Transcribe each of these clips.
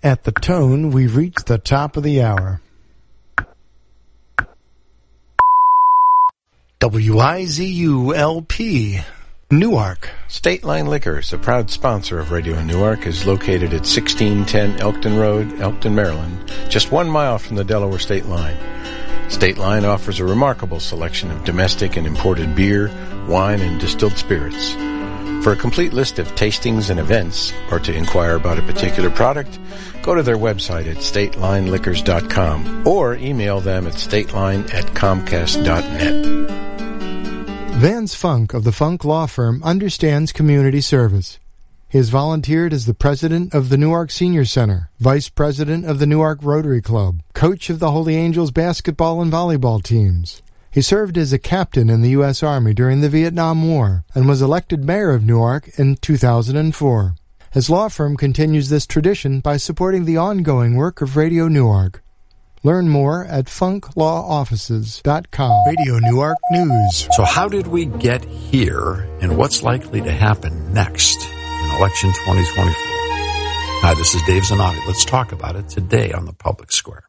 At the tone, we've reached the top of the hour. WIZU-LP, Newark. State Line Liquors, a proud sponsor of Radio Newark, is located at 1610 Elkton Road, Elkton, Maryland, just 1 mile from the Delaware State Line. State Line offers a remarkable selection of domestic and imported beer, wine, and distilled spirits. For a complete list of tastings and events, or to inquire about a particular product, go to their website at statelineliquors.com or email them at stateline@comcast.net. Vance Funk of the Funk Law Firm understands community service. He has volunteered as the president of the Newark Senior Center, vice president of the Newark Rotary Club, coach of the Holy Angels basketball and volleyball teams. He served as a captain in the U.S. Army during the Vietnam War and was elected mayor of Newark in 2004. His law firm continues this tradition by supporting the ongoing work of Radio Newark. Learn more at funklawoffices.com. Radio Newark News. So how did we get here, and what's likely to happen next in election 2024? Hi, this is Dave Zanotti. Let's talk about it today on the Public Square.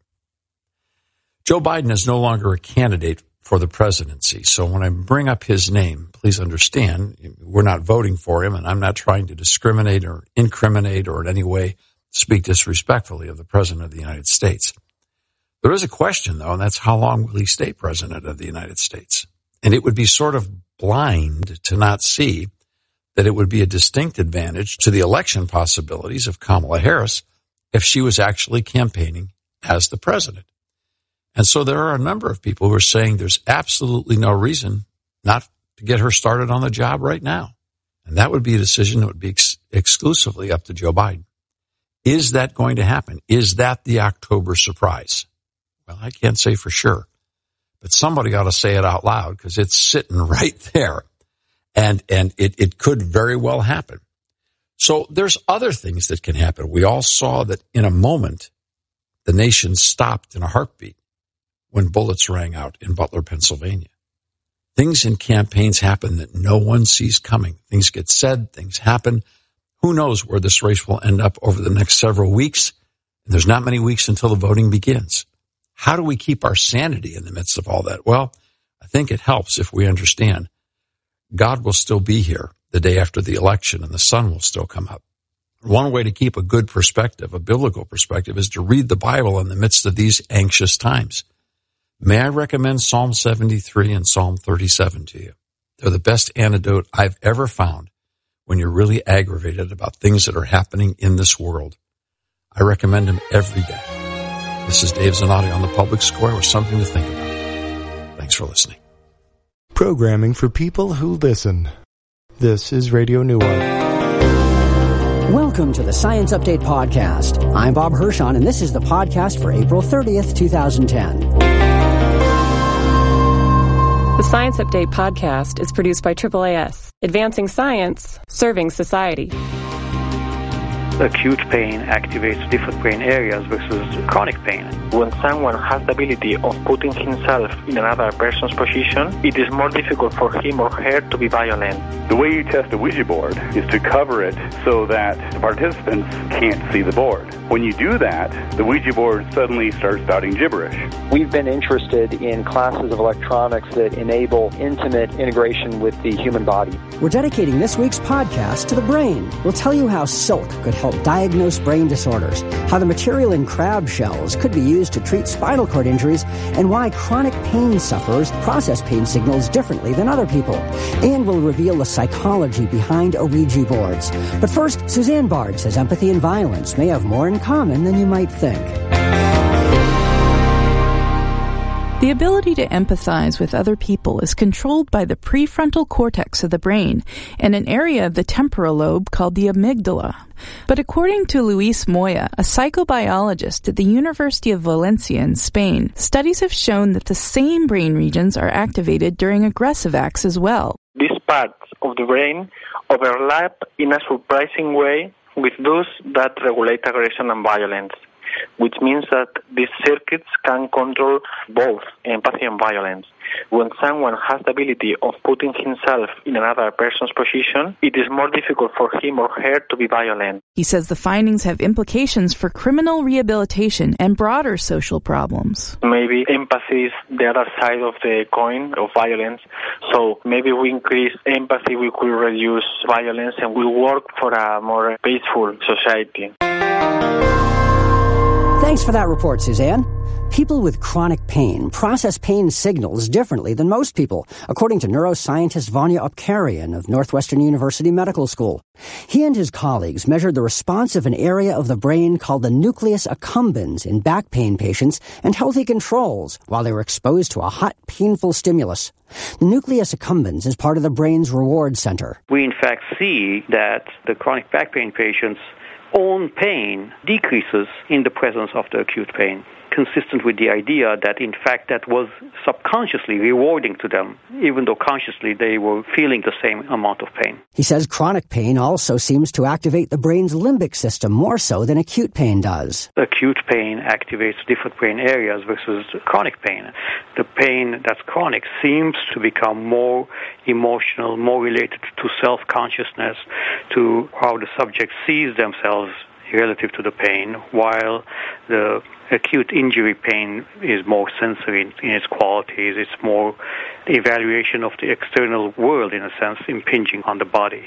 Joe Biden is no longer a candidate for the presidency. So when I bring up his name, please understand, we're not voting for him, and I'm not trying to discriminate or incriminate or in any way speak disrespectfully of the President of the United States. There is a question, though, and that's how long will he stay President of the United States? And it would be sort of blind to not see that it would be a distinct advantage to the election possibilities of Kamala Harris if she was actually campaigning as the president. And so there are a number of people who are saying there's absolutely no reason not to get her started on the job right now. And that would be a decision that would be exclusively up to Joe Biden. Is that going to happen? Is that the October surprise? Well, I can't say for sure, but somebody ought to say it out loud because it's sitting right there, and it could very well happen. So there's other things that can happen. We all saw that in a moment, the nation stopped in a heartbeat when bullets rang out in Butler, Pennsylvania. Things in campaigns happen that no one sees coming. Things get said, things happen. Who knows where this race will end up over the next several weeks? And there's not many weeks until the voting begins. How do we keep our sanity in the midst of all that? Well, I think it helps if we understand God will still be here the day after the election and the sun will still come up. One way to keep a good perspective, a biblical perspective, is to read the Bible in the midst of these anxious times. May I recommend Psalm 73 and Psalm 37 to you? They're the best antidote I've ever found when you're really aggravated about things that are happening in this world. I recommend them every day. This is Dave Zanotti on the Public Square with something to think about. Thanks for listening. Programming for people who listen. This is Radio Newark. Welcome to the Science Update Podcast. I'm Bob Hirschon, and this is the podcast for April 30th, 2010. The Science Update Podcast is produced by AAAS, advancing science, serving society. Acute pain activates different brain areas versus chronic pain. When someone has the ability of putting himself in another person's position, it is more difficult for him or her to be violent. The way you test a Ouija board is to cover it so that the participants can't see the board. When you do that, the Ouija board suddenly starts spouting gibberish. We've been interested in classes of electronics that enable intimate integration with the human body. We're dedicating this week's podcast to the brain. We'll tell you how silk could help diagnose brain disorders, how the material in crab shells could be used to treat spinal cord injuries, and why chronic pain sufferers process pain signals differently than other people. And we'll reveal the psychology behind Ouija boards. But first, Suzanne Bard says empathy and violence may have more in common than you might think. The ability to empathize with other people is controlled by the prefrontal cortex of the brain and an area of the temporal lobe called the amygdala. But according to Luis Moya, a psychobiologist at the University of Valencia in Spain, studies have shown that the same brain regions are activated during aggressive acts as well. These parts of the brain overlap in a surprising way with those that regulate aggression and violence. which means that these circuits can control both empathy and violence. When someone has the ability of putting himself in another person's position, it is more difficult for him or her to be violent. He says the findings have implications for criminal rehabilitation and broader social problems. Maybe empathy is the other side of the coin of violence. So maybe we increase empathy, we could reduce violence, and we work for a more peaceful society. Thanks for that report, Suzanne. People with chronic pain process pain signals differently than most people, according to neuroscientist Vanya Opkarian of Northwestern University Medical School. He and his colleagues measured the response of an area of the brain called the nucleus accumbens in back pain patients and healthy controls while they were exposed to a hot, painful stimulus. The nucleus accumbens is part of the brain's reward center. We in fact see that the chronic back pain patients' own pain decreases in the presence of the acute pain, consistent with the idea that, in fact, that was subconsciously rewarding to them, even though consciously they were feeling the same amount of pain. He says chronic pain also seems to activate the brain's limbic system more so than acute pain does. Acute pain activates different brain areas versus chronic pain. The pain that's chronic seems to become more emotional, more related to self-consciousness, to how the subject sees themselves relative to the pain, while the acute injury pain is more sensory in its qualities. It's more evaluation of the external world, in a sense, impinging on the body.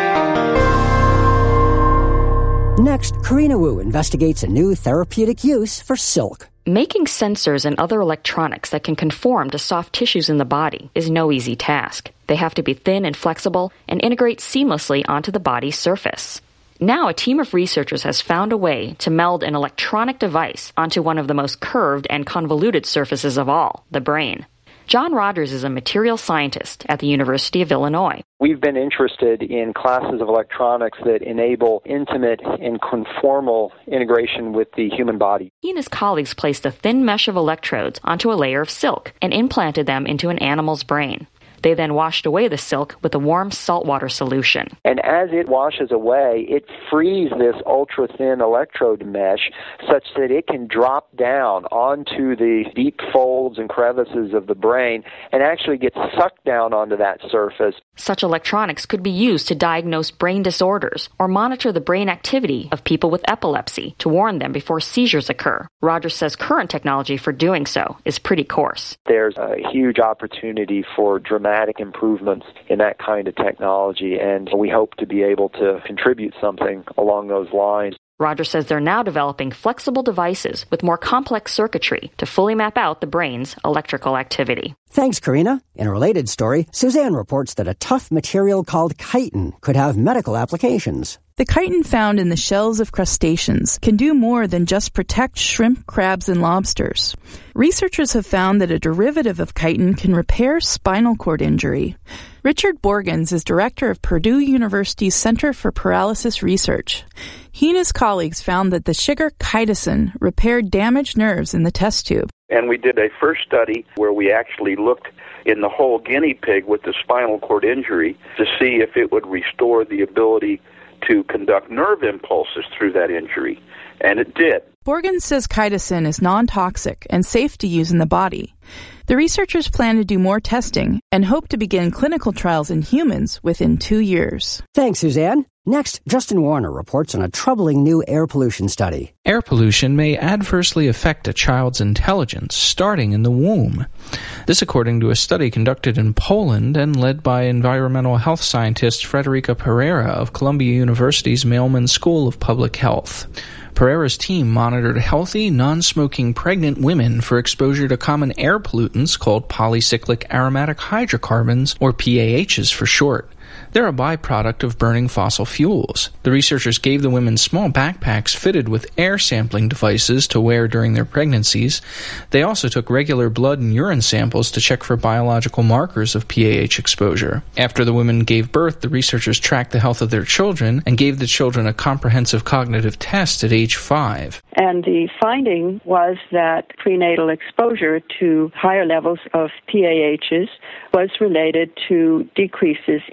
Next, Karina Wu investigates a new therapeutic use for silk. Making sensors and other electronics that can conform to soft tissues in the body is no easy task. They have to be thin and flexible and integrate seamlessly onto the body's surface. Now a team of researchers has found a way to meld an electronic device onto one of the most curved and convoluted surfaces of all, the brain. John Rogers is a material scientist at the University of Illinois. We've been interested in classes of electronics that enable intimate and conformal integration with the human body. He and his colleagues placed a thin mesh of electrodes onto a layer of silk and implanted them into an animal's brain. They then washed away the silk with a warm saltwater solution. And as it washes away, it frees this ultra-thin electrode mesh such that it can drop down onto the deep folds and crevices of the brain and actually get sucked down onto that surface. Such electronics could be used to diagnose brain disorders or monitor the brain activity of people with epilepsy to warn them before seizures occur. Rogers says current technology for doing so is pretty coarse. There's a huge opportunity for dramatic improvements in that kind of technology, and we hope to be able to contribute something along those lines. Rogers says they're now developing flexible devices with more complex circuitry to fully map out the brain's electrical activity. Thanks, Karina. In a related story, Suzanne reports that a tough material called chitin could have medical applications. The chitin found in the shells of crustaceans can do more than just protect shrimp, crabs, and lobsters. Researchers have found that a derivative of chitin can repair spinal cord injury. Richard Borgens is director of Purdue University's Center for Paralysis Research. He and his colleagues found that the sugar chitosan repaired damaged nerves in the test tube. And we did a first study where we actually looked in the whole guinea pig with the spinal cord injury to see if it would restore the ability to conduct nerve impulses through that injury, and it did. Borgens says chitosan is non-toxic and safe to use in the body. The researchers plan to do more testing and hope to begin clinical trials in humans within 2 years. Thanks, Suzanne. Next, Justin Warner reports on a troubling new air pollution study. Air pollution may adversely affect a child's intelligence starting in the womb. This according to a study conducted in Poland and led by environmental health scientist Frederica Pereira of Columbia University's Mailman School of Public Health. Pereira's team monitored healthy, non-smoking pregnant women for exposure to common air pollutants called polycyclic aromatic hydrocarbons, or PAHs for short. They're a byproduct of burning fossil fuels. The researchers gave the women small backpacks fitted with air sampling devices to wear during their pregnancies. They also took regular blood and urine samples to check for biological markers of PAH exposure. After the women gave birth, the researchers tracked the health of their children and gave the children a comprehensive cognitive test at age 5. And the finding was that prenatal exposure to higher levels of PAHs was related to decreases in scores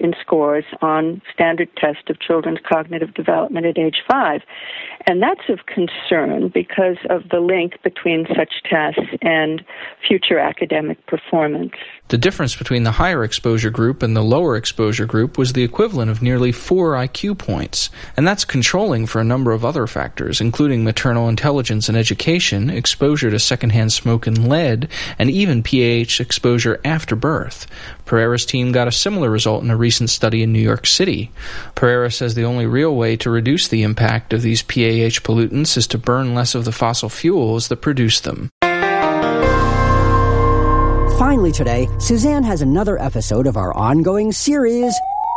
scores on standard test of children's cognitive development at age 5. And that's of concern because of the link between such tests and future academic performance. The difference between the higher exposure group and the lower exposure group was the equivalent of nearly 4 IQ points, and that's controlling for a number of other factors, including maternal intelligence and education, exposure to secondhand smoke and lead, and even PAH exposure after birth. Pereira's team got a similar result in a recent study in New York City. Pereira says the only real way to reduce the impact of these PAH pollutants is to burn less of the fossil fuels that produce them. Finally today, Suzanne has another episode of our ongoing series,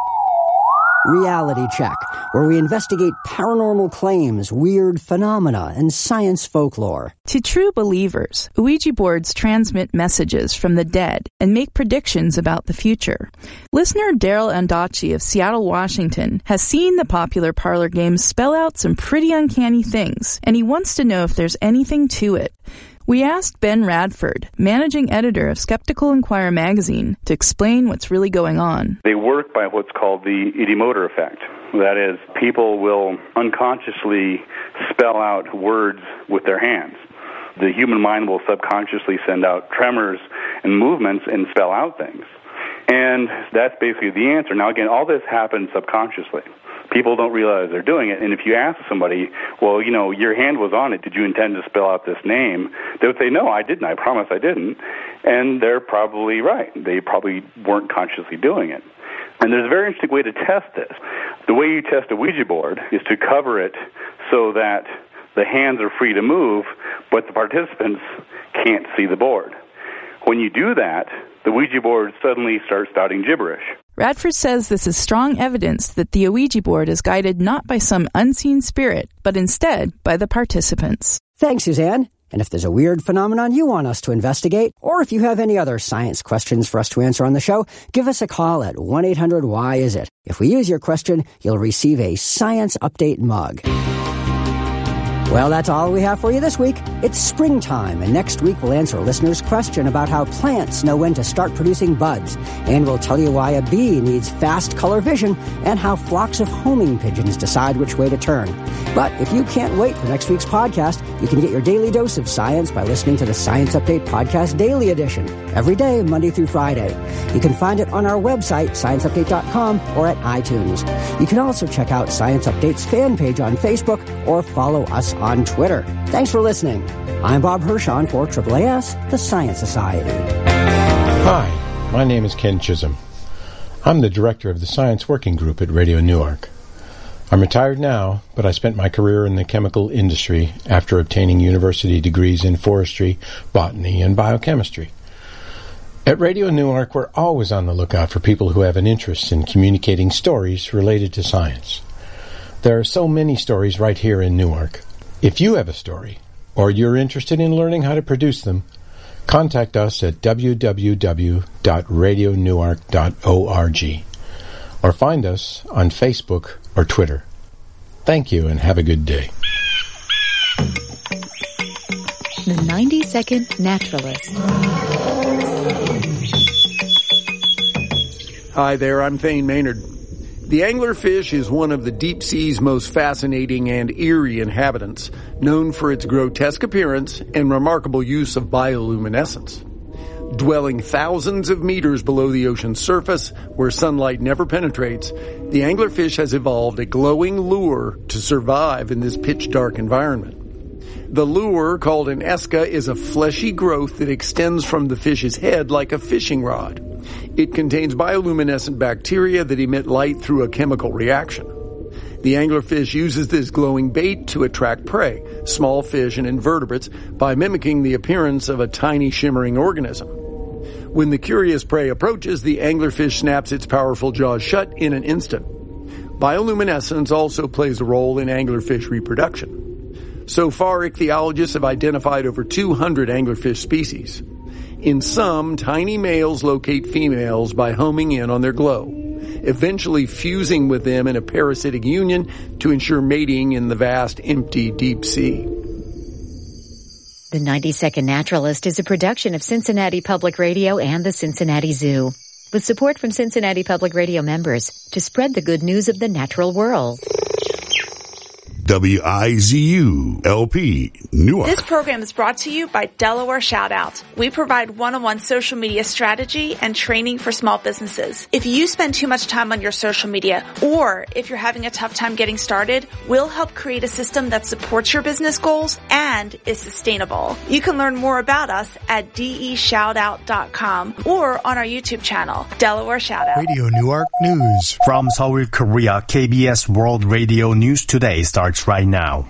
Reality Check, where we investigate paranormal claims, weird phenomena, and science folklore. To true believers, Ouija boards transmit messages from the dead and make predictions about the future. Listener Daryl Andachi of Seattle, Washington, has seen the popular parlor game spell out some pretty uncanny things, and he wants to know if there's anything to it. We asked Ben Radford, managing editor of Skeptical Inquirer magazine, to explain what's really going on. They work by what's called the ideomotor effect. That is, people will unconsciously spell out words with their hands. The human mind will subconsciously send out tremors and movements and spell out things. And that's basically the answer. Now, again, all this happens subconsciously. People don't realize they're doing it. And if you ask somebody, well, you know, your hand was on it, did you intend to spell out this name? They would say, no, I didn't. I promise I didn't. And they're probably right. They probably weren't consciously doing it. And there's a very interesting way to test this. The way you test a Ouija board is to cover it so that the hands are free to move, but the participants can't see the board. When you do that, the Ouija board suddenly starts spouting gibberish. Radford says this is strong evidence that the Ouija board is guided not by some unseen spirit, but instead by the participants. Thanks, Suzanne. And if there's a weird phenomenon you want us to investigate, or if you have any other science questions for us to answer on the show, give us a call at 1-800-WHY-IS-IT. If we use your question, you'll receive a Science Update mug. Well, that's all we have for you this week. It's springtime, and next week we'll answer a listener's question about how plants know when to start producing buds. And we'll tell you why a bee needs fast color vision and how flocks of homing pigeons decide which way to turn. But if you can't wait for next week's podcast, you can get your daily dose of science by listening to the Science Update Podcast Daily Edition every day, Monday through Friday. You can find it on our website, scienceupdate.com, or at iTunes. You can also check out Science Update's fan page on Facebook or follow us on Twitter. Thanks for listening. I'm Bob Hirschon for AAAS, the Science Society. Hi, my name is Ken Chisholm. I'm the director of the Science Working Group at Radio Newark. I'm retired now, but I spent my career in the chemical industry after obtaining university degrees in forestry, botany, and biochemistry. At Radio Newark, we're always on the lookout for people who have an interest in communicating stories related to science. There are so many stories right here in Newark. If you have a story, or you're interested in learning how to produce them, contact us at www.radionewark.org or find us on Facebook or Twitter. Thank you and have a good day. The 90-Second Naturalist. Hi there, I'm Thane Maynard. The anglerfish is one of the deep sea's most fascinating and eerie inhabitants, known for its grotesque appearance and remarkable use of bioluminescence. Dwelling thousands of meters below the ocean's surface, where sunlight never penetrates, the anglerfish has evolved a glowing lure to survive in this pitch-dark environment. The lure, called an esca, is a fleshy growth that extends from the fish's head like a fishing rod. It contains bioluminescent bacteria that emit light through a chemical reaction. The anglerfish uses this glowing bait to attract prey, small fish and invertebrates, by mimicking the appearance of a tiny shimmering organism. When the curious prey approaches, the anglerfish snaps its powerful jaws shut in an instant. Bioluminescence also plays a role in anglerfish reproduction. So far, ichthyologists have identified over 200 anglerfish species. In some, tiny males locate females by homing in on their glow, eventually fusing with them in a parasitic union to ensure mating in the vast, empty, deep sea. The 90-Second Naturalist is a production of Cincinnati Public Radio and the Cincinnati Zoo. with support from Cincinnati Public Radio members to spread the good news of the natural world. WIZU-LP, Newark. This program is brought to you by Delaware Shoutout. We provide one-on-one social media strategy and training for small businesses. If you spend too much time on your social media, or if you're having a tough time getting started, we'll help create a system that supports your business goals and is sustainable. You can learn more about us at deshoutout.com or on our YouTube channel, Delaware Shoutout. Radio Newark News. From Seoul, Korea, KBS World Radio News Today starts right now.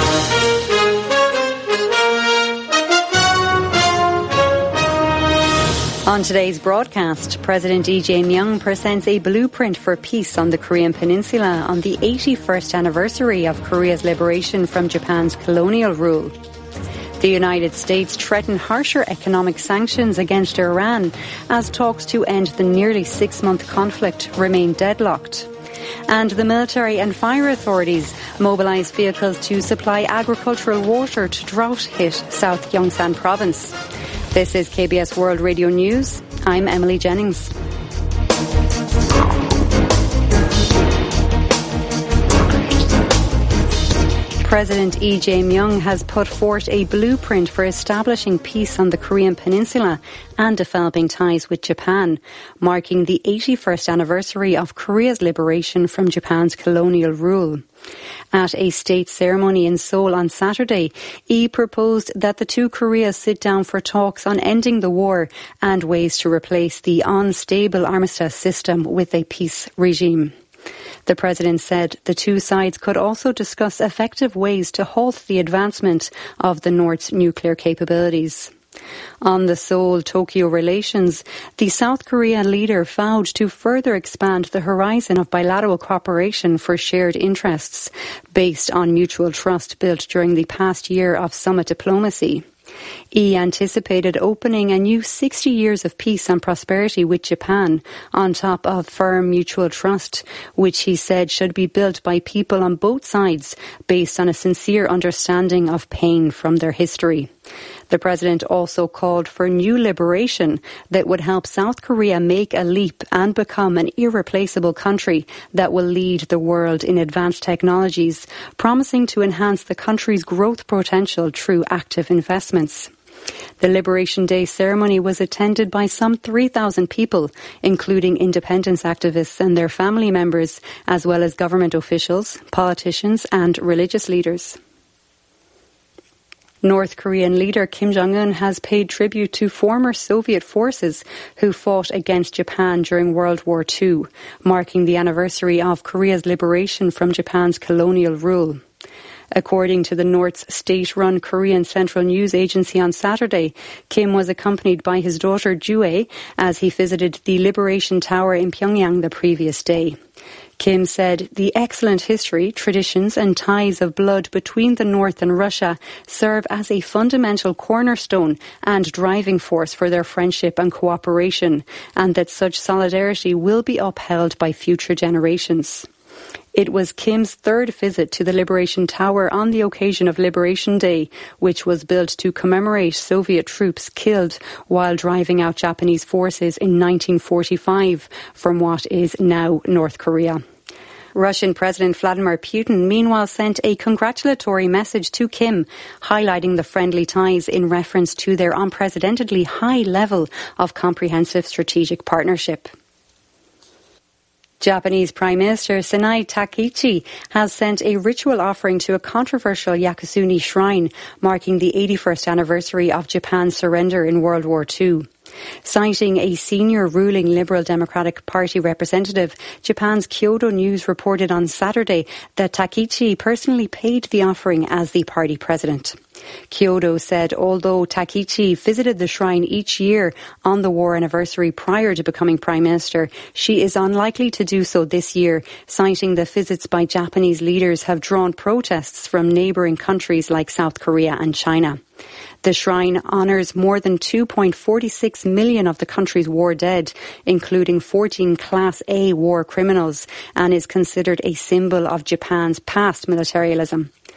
On today's broadcast, President Lee Jae-myung presents a blueprint for peace on the Korean Peninsula on the 81st anniversary of Korea's liberation from Japan's colonial rule. The United States threatened harsher economic sanctions against Iran as talks to end the nearly 6-month conflict remain deadlocked. And the military and fire authorities mobilise vehicles to supply agricultural water to drought-hit South Gyeongsang province. This is KBS World Radio News. I'm Emily Jennings. President Lee Jae-myung has put forth a blueprint for establishing peace on the Korean Peninsula and developing ties with Japan, marking the 81st anniversary of Korea's liberation from Japan's colonial rule. At a state ceremony in Seoul on Saturday, Lee proposed that the two Koreas sit down for talks on ending the war and ways to replace the unstable armistice system with a peace regime. The president said the two sides could also discuss effective ways to halt the advancement of the North's nuclear capabilities. On the Seoul-Tokyo relations, the South Korean leader vowed to further expand the horizon of bilateral cooperation for shared interests, based on mutual trust built during the past year of summit diplomacy. He anticipated opening a new 60 years of peace and prosperity with Japan, on top of firm mutual trust, which he said should be built by people on both sides based on a sincere understanding of pain from their history. The president also called for new liberation that would help South Korea make a leap and become an irreplaceable country that will lead the world in advanced technologies, promising to enhance the country's growth potential through active investments. The Liberation Day ceremony was attended by some 3,000 people, including independence activists and their family members, as well as government officials, politicians and religious leaders. North Korean leader Kim Jong-un has paid tribute to former Soviet forces who fought against Japan during World War II, marking the anniversary of Korea's liberation from Japan's colonial rule. According to the North's state-run Korean Central News Agency on Saturday, Kim was accompanied by his daughter Ju-ae as he visited the Liberation Tower in Pyongyang the previous day. Kim said the excellent history, traditions and ties of blood between the North and Russia serve as a fundamental cornerstone and driving force for their friendship and cooperation, and that such solidarity will be upheld by future generations. It was Kim's third visit to the Liberation Tower on the occasion of Liberation Day, which was built to commemorate Soviet troops killed while driving out Japanese forces in 1945 from what is now North Korea. Russian President Vladimir Putin, meanwhile, sent a congratulatory message to Kim, highlighting the friendly ties in reference to their unprecedentedly high level of comprehensive strategic partnership. Japanese Prime Minister Sanae Takaichi has sent a ritual offering to a controversial Yakusuni shrine, marking the 81st anniversary of Japan's surrender in World War II. Citing a senior ruling Liberal Democratic Party representative, Japan's Kyodo News reported on Saturday that Takaichi personally paid the offering as the party president. Kyodo said although Takaichi visited the shrine each year on the war anniversary prior to becoming Prime Minister, she is unlikely to do so this year, citing the visits by Japanese leaders have drawn protests from neighbouring countries like South Korea and China. The shrine honours more than 2.46 million of the country's war dead, including 14 Class A war criminals, and is considered a symbol of Japan's past militarism.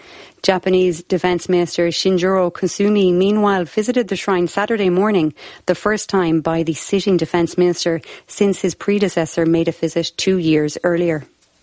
Japanese Defense Minister Shinjiro Kusumi meanwhile visited the shrine Saturday morning, the first time by the sitting defense minister since his predecessor made a visit 2 years earlier.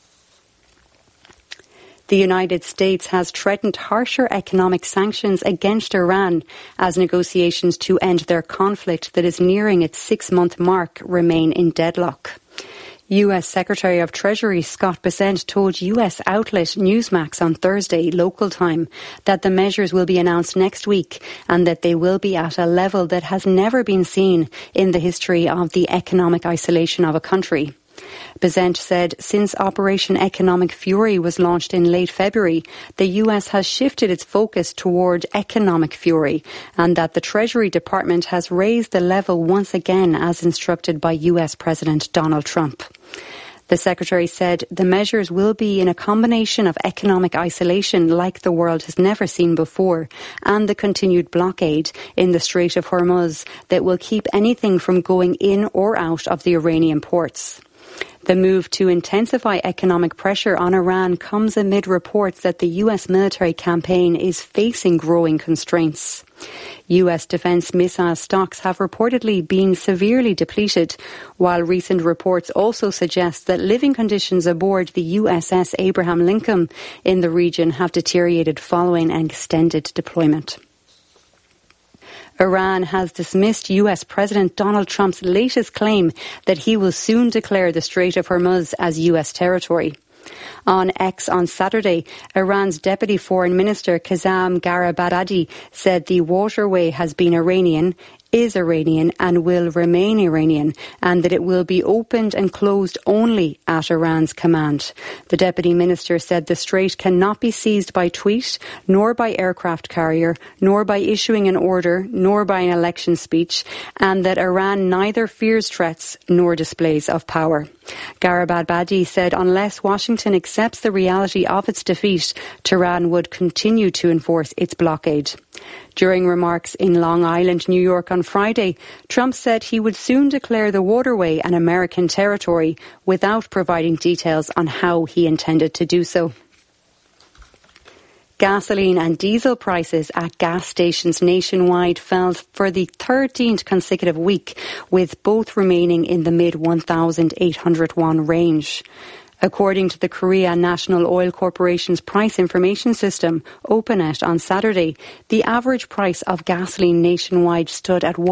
The United States has threatened harsher economic sanctions against Iran as negotiations to end their conflict that is nearing its 6-month mark remain in deadlock. U.S. Secretary of Treasury Scott Bessent told U.S. outlet Newsmax on Thursday, local time, that the measures will be announced next week and that they will be at a level that has never been seen in the history of the economic isolation of a country. Bessent said since Operation Economic Fury was launched in late February, the U.S. has shifted its focus toward economic fury and that the Treasury Department has raised the level once again as instructed by U.S. President Donald Trump. The Secretary said the measures will be in a combination of economic isolation like the world has never seen before and the continued blockade in the Strait of Hormuz that will keep anything from going in or out of the Iranian ports. The move to intensify economic pressure on Iran comes amid reports that the U.S. military campaign is facing growing constraints. U.S. defense missile stocks have reportedly been severely depleted, while recent reports also suggest that living conditions aboard the USS Abraham Lincoln in the region have deteriorated following an extended deployment. Iran has dismissed U.S. President Donald Trump's latest claim that he will soon declare the Strait of Hormuz as U.S. territory. On X on Saturday, Iran's Deputy Foreign Minister Kazem Garibabadi said the waterway has been Iranian, is Iranian and will remain Iranian, and that it will be opened and closed only at Iran's command. The Deputy Minister said the strait cannot be seized by tweet, nor by aircraft carrier, nor by issuing an order, nor by an election speech, and that Iran neither fears threats nor displays of power. Garibabadi said unless Washington accepts the reality of its defeat, Tehran would continue to enforce its blockade. During remarks in Long Island, New York on Friday, Trump said he would soon declare the waterway an American territory without providing details on how he intended to do so. Gasoline and diesel prices at gas stations nationwide fell for the 13th consecutive week, with both remaining in the mid-1,800 won range. According to the Korea National Oil Corporation's price information system, OpenNet, on Saturday, the average price of gasoline nationwide stood at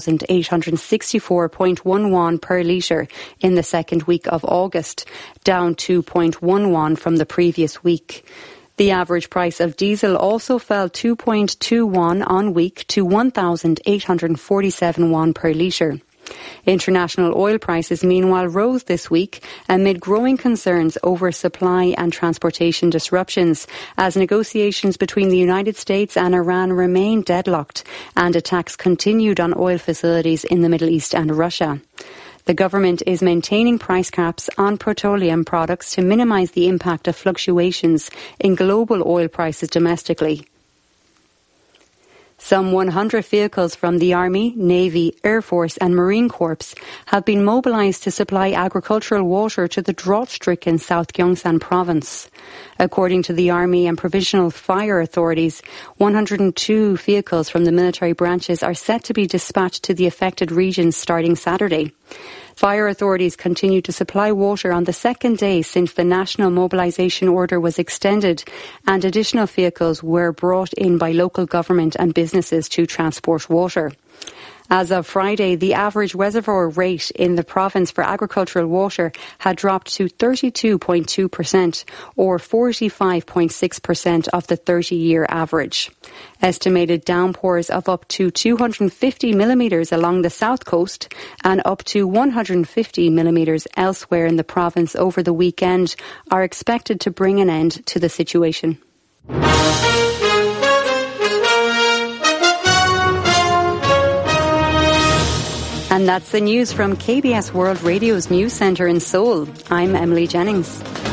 1,864.1 won per litre in the second week of August, down 2.1 won from the previous week. The average price of diesel also fell 2.2 won on week to 1,847 won per litre. International oil prices meanwhile rose this week amid growing concerns over supply and transportation disruptions as negotiations between the United States and Iran remain deadlocked and attacks continued on oil facilities in the Middle East and Russia. The government is maintaining price caps on petroleum products to minimise the impact of fluctuations in global oil prices domestically. Some 100 vehicles from the Army, Navy, Air Force and Marine Corps have been mobilised to supply agricultural water to the drought-stricken South Gyeongsang province. According to the Army and Provincial Fire Authorities, 102 vehicles from the military branches are set to be dispatched to the affected regions starting Saturday. Fire authorities continue to supply water on the second day since the national mobilisation order was extended, and additional vehicles were brought in by local government and businesses to transport water. As of Friday, the average reservoir rate in the province for agricultural water had dropped to 32.2%, or 45.6% of the 30-year average. Estimated downpours of up to 250 millimetres along the south coast and up to 150 millimetres elsewhere in the province over the weekend are expected to bring an end to the situation. And that's the news from KBS World Radio's News Centre in Seoul. I'm Emily Jennings.